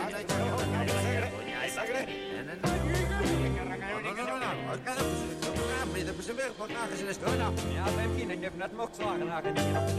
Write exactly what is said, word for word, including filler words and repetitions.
No, no, no, no. Cada pues, pues, pues, pues, pues, pues, pues, pues, pues, Ja, Pempien, ik heb net nog zagen.